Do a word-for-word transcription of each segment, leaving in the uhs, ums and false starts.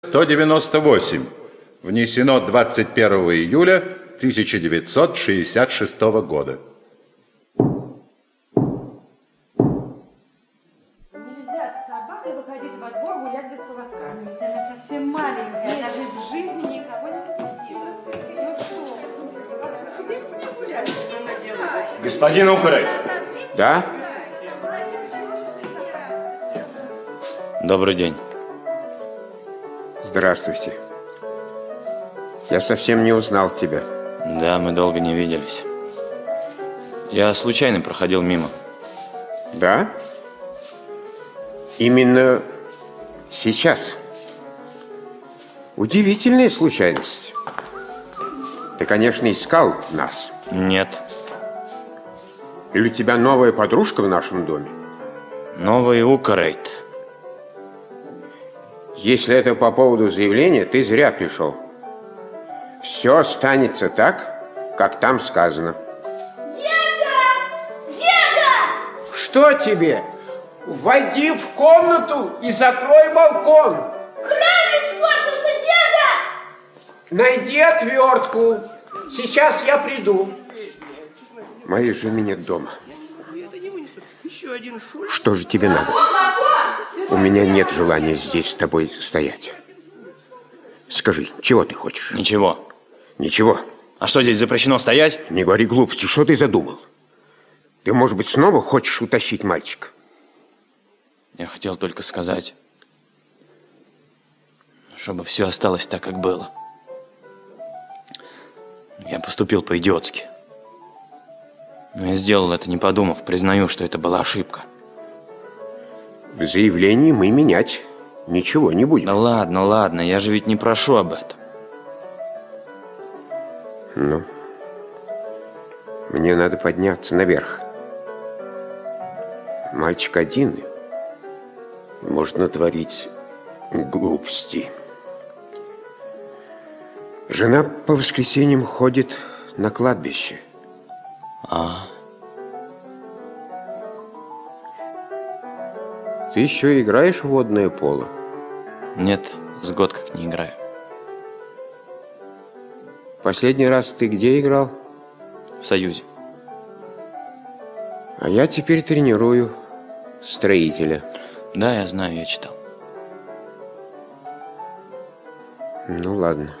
сто девяносто восемь. Внесено двадцать первого июля тысяча девятьсот шестьдесят шестого года. Нельзя с собакой выходить во двор гулять без поводка. Но ведь она совсем маленькая, она же в жизни никого не укусила. Ну что? Не гулять. Господин Укрой. Да? Добрый день. Здравствуйте. Я совсем не узнал тебя. Да, мы долго не виделись. Я случайно проходил мимо. Да? Именно сейчас. Удивительная случайность. Ты, конечно, искал нас. Нет. Или у тебя новая подружка в нашем доме? Новый Укрейт. Если это по поводу заявления, ты зря пришел. Все останется так, как там сказано. Деда! Деда! Что тебе? Войди в комнату и закрой балкон. Кран испортился, деда! Найди отвертку. Сейчас я приду. Моей жены нет дома. Что же тебе надо? У меня нет желания здесь с тобой стоять. Скажи, чего ты хочешь? Ничего. Ничего. А что, здесь запрещено стоять? Не говори глупости, что ты задумал? Ты, может быть, снова хочешь утащить мальчика? Я хотел только сказать, чтобы все осталось так, как было. Я поступил по-идиотски. Но я сделал это, не подумав. Признаю, что это была ошибка. В заявлении мы менять ничего не будем. Да ладно, ладно, я же ведь не прошу об этом. Ну, мне надо подняться наверх. Мальчик один может натворить глупости. Жена по воскресеньям ходит на кладбище. А. Ты еще играешь в водное поло? Нет, с год как не играю. Последний раз ты где играл? В Союзе. А я теперь тренирую строителя. Да, я знаю, я читал. Ну ладно.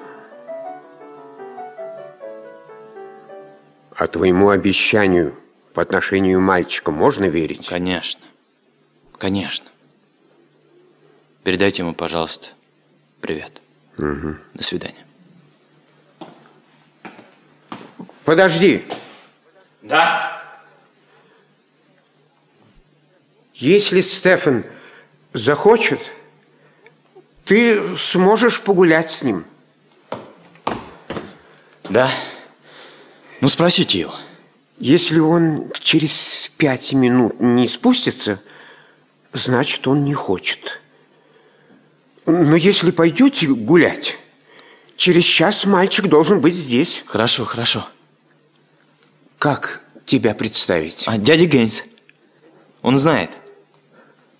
А твоему обещанию по отношению мальчика можно верить? Конечно. Конечно. Передайте ему, пожалуйста, привет. Угу. До свидания. Подожди. Да? Если Стефан захочет, ты сможешь погулять с ним. Да? Ну, спросите его. Если он через пять минут не спустится, значит, он не хочет. Но если пойдете гулять, через час мальчик должен быть здесь. Хорошо, хорошо. Как тебя представить? А, дядя Гейнс. Он знает.